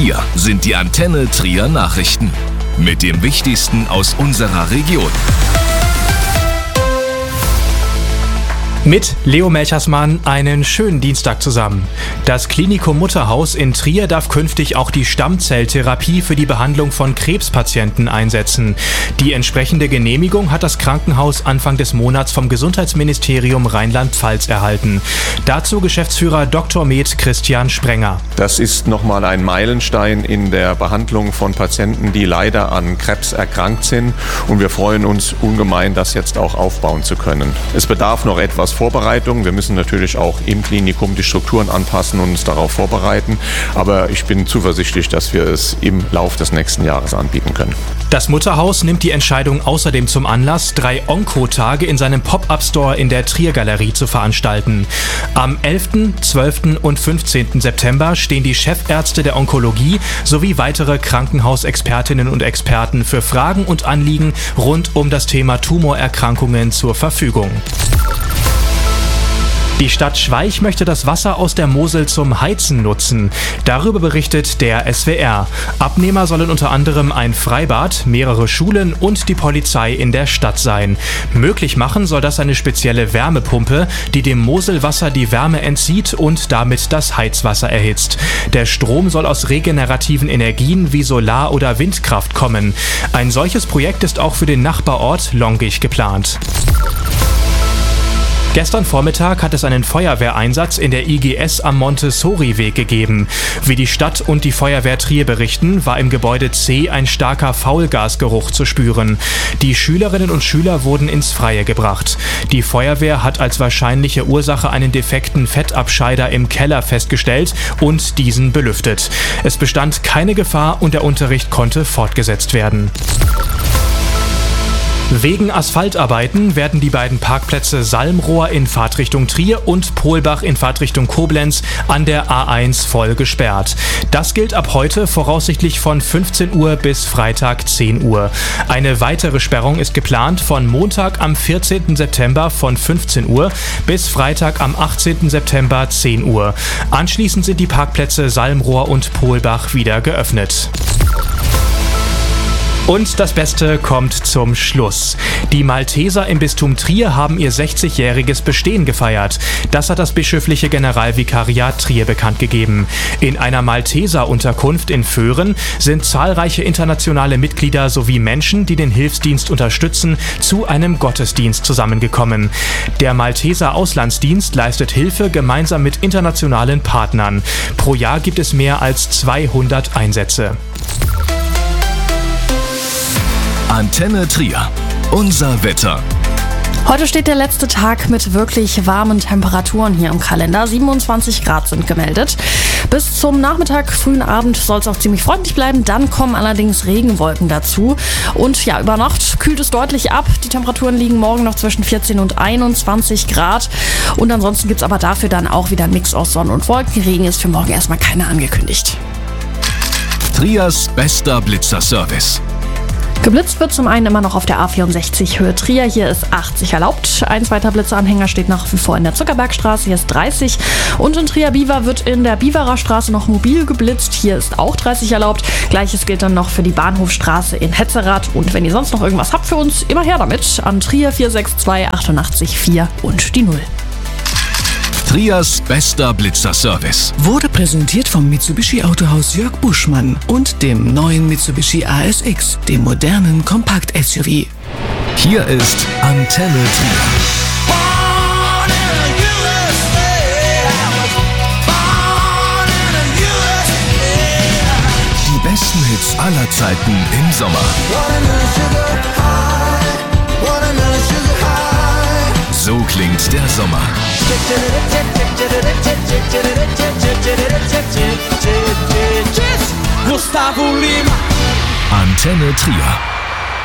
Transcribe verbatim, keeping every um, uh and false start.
Hier sind die Antenne Trier Nachrichten mit dem Wichtigsten aus unserer Region. Mit Leo Melchersmann einen schönen Dienstag zusammen. Das Klinikum Mutterhaus in Trier darf künftig auch die Stammzelltherapie für die Behandlung von Krebspatienten einsetzen. Die entsprechende Genehmigung hat das Krankenhaus Anfang des Monats vom Gesundheitsministerium Rheinland-Pfalz erhalten. Dazu Geschäftsführer Doktor Med Christian Sprenger. Das ist nochmal ein Meilenstein in der Behandlung von Patienten, die leider an Krebs erkrankt sind. Und wir freuen uns ungemein, das jetzt auch aufbauen zu können. Es bedarf noch etwas Vorbereitung. Wir müssen natürlich auch im Klinikum die Strukturen anpassen und uns darauf vorbereiten. Aber ich bin zuversichtlich, dass wir es im Lauf des nächsten Jahres anbieten können. Das Mutterhaus nimmt die Entscheidung außerdem zum Anlass, drei Onko-Tage in seinem Pop-Up-Store in der Trier-Galerie zu veranstalten. Am elften, zwölften und fünfzehnten September stehen die Chefärzte der Onkologie sowie weitere Krankenhausexpertinnen und Experten für Fragen und Anliegen rund um das Thema Tumorerkrankungen zur Verfügung. Die Stadt Schweich möchte das Wasser aus der Mosel zum Heizen nutzen. Darüber berichtet der S W R. Abnehmer sollen unter anderem ein Freibad, mehrere Schulen und die Polizei in der Stadt sein. Möglich machen soll das eine spezielle Wärmepumpe, die dem Moselwasser die Wärme entzieht und damit das Heizwasser erhitzt. Der Strom soll aus regenerativen Energien wie Solar- oder Windkraft kommen. Ein solches Projekt ist auch für den Nachbarort Longich geplant. Gestern Vormittag hat es einen Feuerwehreinsatz in der I G S am Montessori-Weg gegeben. Wie die Stadt und die Feuerwehr Trier berichten, war im Gebäude C ein starker Faulgasgeruch zu spüren. Die Schülerinnen und Schüler wurden ins Freie gebracht. Die Feuerwehr hat als wahrscheinliche Ursache einen defekten Fettabscheider im Keller festgestellt und diesen belüftet. Es bestand keine Gefahr und der Unterricht konnte fortgesetzt werden. Wegen Asphaltarbeiten werden die beiden Parkplätze Salmrohr in Fahrtrichtung Trier und Pohlbach in Fahrtrichtung Koblenz an der A eins voll gesperrt. Das gilt ab heute voraussichtlich von fünfzehn Uhr bis Freitag zehn Uhr. Eine weitere Sperrung ist geplant von Montag am vierzehnten September von fünfzehn Uhr bis Freitag am achtzehnten September zehn Uhr. Anschließend sind die Parkplätze Salmrohr und Pohlbach wieder geöffnet. Und das Beste kommt zum Schluss. Die Malteser im Bistum Trier haben ihr sechzigjähriges Bestehen gefeiert. Das hat das bischöfliche Generalvikariat Trier bekannt gegeben. In einer Malteser-Unterkunft in Föhren sind zahlreiche internationale Mitglieder sowie Menschen, die den Hilfsdienst unterstützen, zu einem Gottesdienst zusammengekommen. Der Malteser Auslandsdienst leistet Hilfe gemeinsam mit internationalen Partnern. Pro Jahr gibt es mehr als zweihundert Einsätze. Antenne Trier. Unser Wetter. Heute steht der letzte Tag mit wirklich warmen Temperaturen hier im Kalender. siebenundzwanzig Grad sind gemeldet. Bis zum Nachmittag, frühen Abend soll es auch ziemlich freundlich bleiben. Dann kommen allerdings Regenwolken dazu. Und ja, über Nacht kühlt es deutlich ab. Die Temperaturen liegen morgen noch zwischen vierzehn und einundzwanzig Grad. Und ansonsten gibt es aber dafür dann auch wieder einen Mix aus Sonne und Wolken. Regen ist für morgen erstmal keiner angekündigt. Triers bester Blitzerservice. Geblitzt wird zum einen immer noch auf der A vierundsechzig Höhe Trier. Hier ist achtzig erlaubt. Ein zweiter Blitzeranhänger steht nach wie vor in der Zuckerbergstraße. Hier ist dreißig. Und in Trier-Biewer wird in der Biewerer Straße noch mobil geblitzt. Hier ist auch dreißig erlaubt. Gleiches gilt dann noch für die Bahnhofstraße in Hetzerath. Und wenn ihr sonst noch irgendwas habt für uns, immer her damit. An Trier vier sechs zwei achtundachtzig vier und die null. Triers bester Blitzerservice wurde präsentiert vom Mitsubishi Autohaus Jörg Buschmann und dem neuen Mitsubishi A S X, dem modernen Kompakt-S U V. Hier ist Antenne Trier. Die besten Hits aller Zeiten im Sommer. So klingt der Sommer. Gustavo Lima. Antenne Trier.